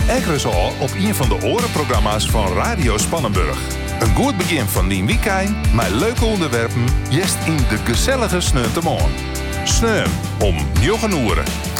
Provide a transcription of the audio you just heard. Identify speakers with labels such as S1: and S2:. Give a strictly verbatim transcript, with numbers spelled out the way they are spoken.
S1: Ekkeris al op een van de orenprogramma's van Radio Spannenburg. Een goed begin van die weekend, met leuke onderwerpen, jest in de gezellige Sneuntemoorn. Sneun om negen uur.